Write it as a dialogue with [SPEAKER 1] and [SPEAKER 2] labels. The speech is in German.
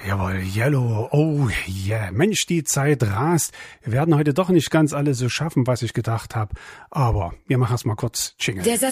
[SPEAKER 1] Jawohl, Yellow, oh yeah. Mensch, die Zeit rast. Wir werden heute doch nicht ganz alles so schaffen, was ich gedacht habe. Aber wir machen es mal kurz Jingle.
[SPEAKER 2] Der Satz